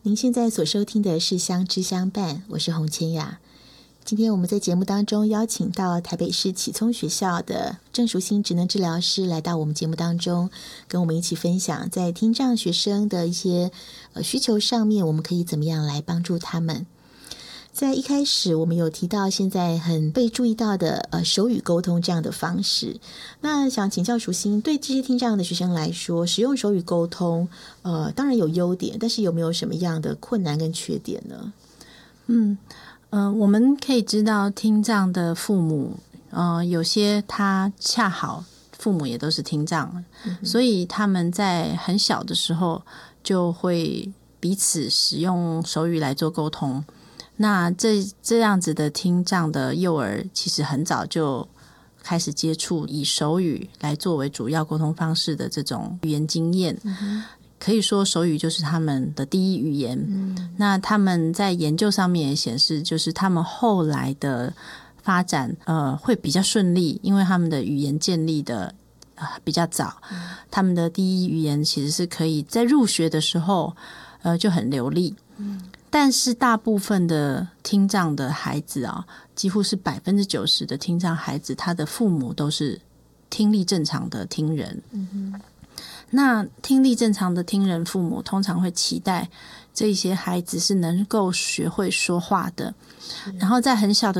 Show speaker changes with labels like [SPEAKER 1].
[SPEAKER 1] 您现在所收听的是相知相伴，我是洪千雅。今天我们在节目当中邀请到台北市启聪学校的郑淑馨职能治疗师来到我们节目当中，跟我们一起分享在听障学生的一些需求上面，我们可以怎么样来帮助他们。在一开始我们有提到现在很被注意到的手语沟通这样的方式，那想请教淑馨，对这些听障的学生来说，使用手语沟通当然有优点，但是有没有什么样的困难跟缺点呢？
[SPEAKER 2] 我们可以知道听障的父母有些他恰好父母也都是听障，所以他们在很小的时候就会彼此使用手语来做沟通。那这样子的听障的幼儿其实很早就开始接触以手语来作为主要沟通方式的这种语言经验，可以说手语就是他们的第一语言。那他们在研究上面也显示，就是他们后来的发展会比较顺利，因为他们的语言建立的比较早，他们的第一语言其实是可以在入学的时候就很流利。但是大部分的听障的孩子几乎是90%的听障孩子，他的父母都是听力正常的听人。那听力正常的听人父母通常会期待这些孩子是能够学会说话的，然后在很小的